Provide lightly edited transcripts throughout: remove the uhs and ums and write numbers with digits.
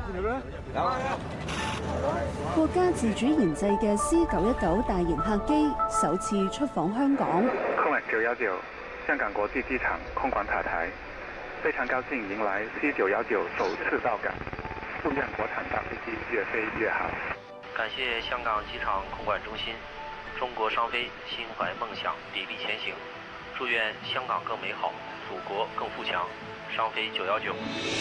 國家自主研製嘅 C919大型客機首次出訪香港。 空管919香港國際機場空管塔台，非常高興迎來 C919首次到港，祝願國產大飛機越飛越好。 感謝香港機場空管中心，中國商飛心懷夢想，砥礪前行，祝願香港更美好，祖國更富強。商飛919。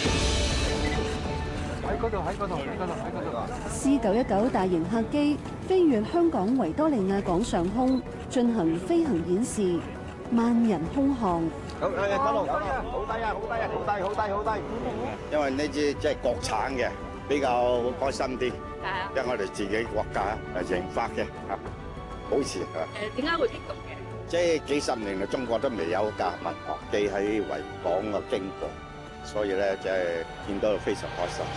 C919大型客機飛越香港維多利亞港上空，進行飛行演示，萬人空巷。 好低啊！好低啊！好低啊！好低！好低！因為呢支即係國產嘅，比較開心啲。係啊。因為我哋自己國家研發嘅嚇，保持嚇。 點解會激動嘅？ 即係幾十年啦，中國都未有架民航機喺維港嘅經過，所以咧即係見到非常開心。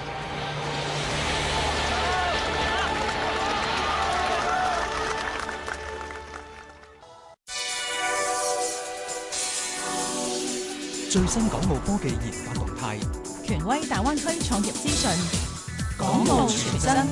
最新港澳科技研發動態， 權威大灣區創業資訊，港澳傳真。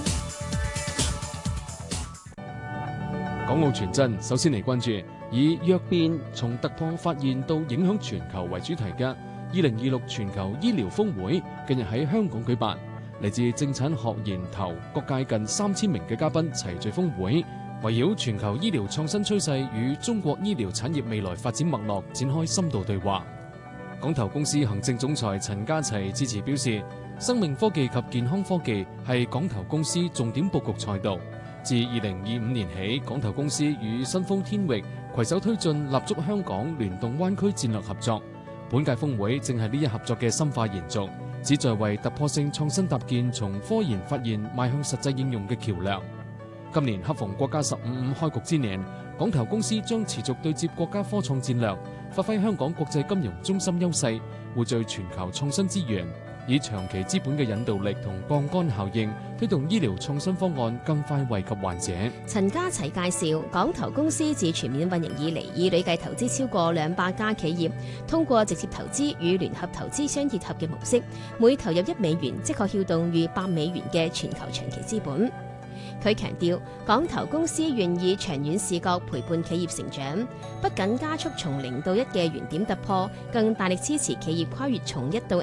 港澳傳真首先嚟關注以躍變從突破發現到影響全球為主題嘅2026全球醫療峰會，近日喺香港舉辦。嚟自政產學研投各界近3000名嘅嘉賓齊聚峰會，圍繞全球醫療創新趨勢與中國醫療產業未來發展脈絡展開深度對話。港投公司行政總裁陳家齊致辭表示，生命科技及健康科技係港投公司重點佈局賽道。自2025年起，港投公司與新豐天域攜手推進立足香港聯動灣區戰略合作。本屆峰會正係呢一合作嘅深化延續，旨在為突破性創新搭建從科研發現邁向實際應用嘅橋樑。今年恰逢國家15開局之年，港投公司將持續對接國家科創戰略，發揮香港國際金融中心優勢，匯聚全球創新資源，以長期資本嘅引導力同槓桿效應，推動醫療創新方案更快惠及患者。 陳家齊介紹，港投公司自全面運營以嚟，已累計投資超過200家企業，通過直接投資與聯合投資相結合嘅模式，每投入1美元即可撬動逾8美元嘅全球長期資本。佢強調，港投公司願以長遠視角陪伴企業成長，不僅加速從0到1嘅原點突破，更大力支持企業跨越從1到